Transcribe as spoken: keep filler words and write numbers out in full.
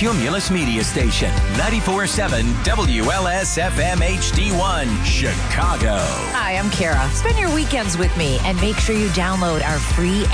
Cumulus Media Station, ninety-four point seven W L S F M H D one, Chicago. Hi, I'm Kara. Spend your weekends with me and make sure you download our free